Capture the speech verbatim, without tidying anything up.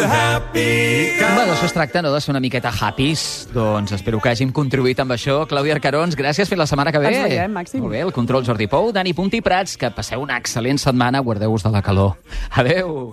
Bueno, això es tracta, no?, de ser una miqueta happys. Doncs espero que hàgim contribuït amb això. Clàudia Arcarons, gràcies. Fins la setmana que ve. Ens veiem, Màxim. Molt bé, el control Jordi Pou, Dani Puntí Prats. Que passeu una excel·lent setmana. Guardeu-vos de la calor. Adéu.